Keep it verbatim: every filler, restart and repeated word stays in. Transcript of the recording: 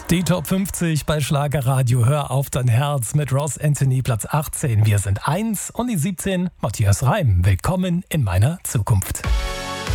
Die Top fünfzig bei Schlagerradio Hör auf dein Herz mit Ross Anthony, Platz achtzehn. Wir sind eins und die siebzehn, Matthias Reim. Willkommen in meiner Zukunft.